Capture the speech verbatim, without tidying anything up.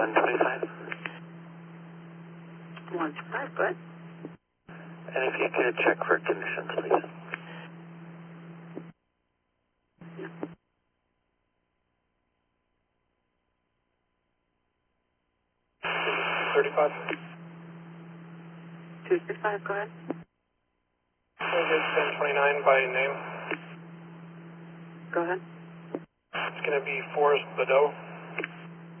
one twenty-five. one twenty-five, good. And if you could check for conditions, please. thirty-five. two sixty-five, go ahead. ten twenty-nine by name. Go ahead. It's going to be Forrest Badeau.